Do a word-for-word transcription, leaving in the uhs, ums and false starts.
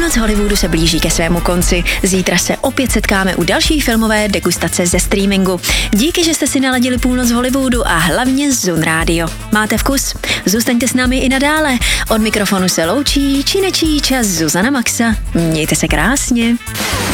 Půlnoc Hollywoodu se blíží ke svému konci. Zítra se opět setkáme u další filmové degustace ze streamingu. Díky, že jste si naladili Půlnoc Hollywoodu a hlavně Zun Radio. Máte vkus? Zůstaňte s námi i nadále. Od mikrofonu se loučí Čínečíč a Zuzana Maxa. Mějte se krásně.